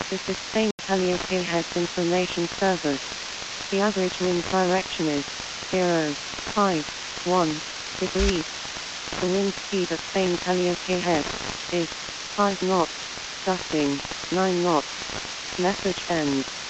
This is Spain Calliope Heads Information Service. The average wind direction is 0.51 degrees. The wind speed at Spain Calliope Head is 5 knots, gusting 9 knots. Message ends.